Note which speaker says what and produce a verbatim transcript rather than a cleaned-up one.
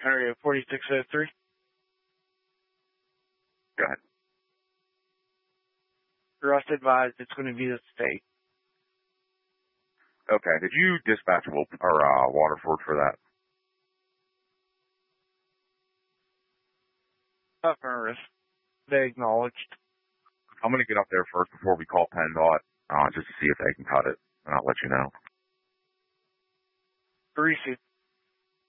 Speaker 1: area forty-six oh three.
Speaker 2: Go ahead.
Speaker 1: Rust advised it's going to be the state.
Speaker 2: Okay. Did you dispatch Wil- or uh, Waterford for that?
Speaker 1: Affirmative. They acknowledged.
Speaker 2: I'm going to get up there first before we call PennDOT, uh, just to see if they can cut it, and I'll let you know.
Speaker 1: Three